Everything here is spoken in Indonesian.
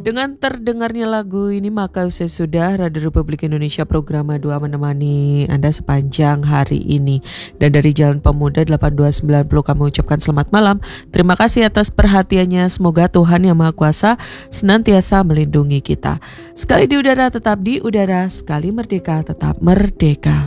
Dengan terdengarnya lagu ini maka usai sudah Radio Republik Indonesia program 2 menemani Anda sepanjang hari ini. Dan dari Jalan Pemuda 8290 kami ucapkan selamat malam. Terima kasih atas perhatiannya. Semoga Tuhan Yang Maha Kuasa senantiasa melindungi kita. Sekali di udara tetap di udara, sekali merdeka tetap merdeka.